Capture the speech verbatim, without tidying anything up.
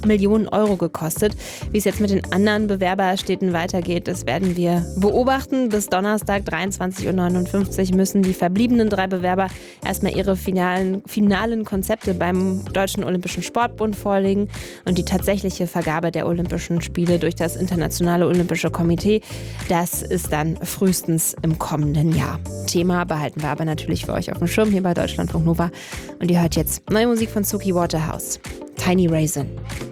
Millionen Euro gekostet. Wie es jetzt mit den anderen Bewerberstädten weitergeht, das werden wir beobachten. Bis Donnerstag dreiundzwanzig Uhr neunundfünfzig müssen die verbliebenen drei Bewerber erstmal ihre finalen, finalen Konzepte beim Deutschen Olympischen Sportbund vorlegen. Und die tatsächliche Vergabe der Olympischen Spiele durch das Internationale Olympische Komitee, das ist dann frühestens im kommenden Jahr. Thema behalten wir aber natürlich für euch auf dem Schirm hier bei Deutschlandfunk Nova. Und ihr hört jetzt neue Musik von Suki Waterhouse, Tiny Raisin.